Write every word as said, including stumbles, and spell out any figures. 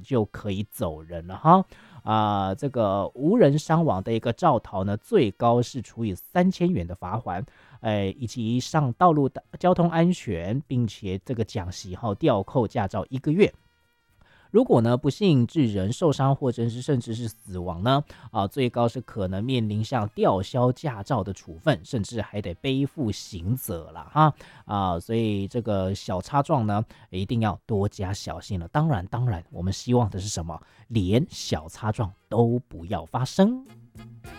就可以走人了哈。啊、呃，这个无人伤亡的一个肇逃呢，最高是处以三千元的罚款，呃，以及上道路的交通安全，并且这个讲习后吊扣驾照一个月。如果呢不幸致人受伤或者是甚至是死亡呢，啊，最高是可能面临像吊销驾照的处分，甚至还得背负刑责了哈啊，所以这个小擦撞呢一定要多加小心了。当然，当然，我们希望的是什么？连小擦撞都不要发生。